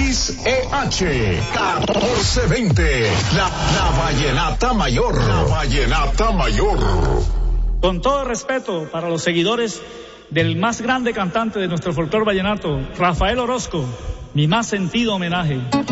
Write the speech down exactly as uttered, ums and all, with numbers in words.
X E H catorce veinte, la, la Vallenata Mayor, la Vallenata Mayor. Con todo respeto para los seguidores del más grande cantante de nuestro folclor vallenato, Rafael Orozco, mi más sentido homenaje.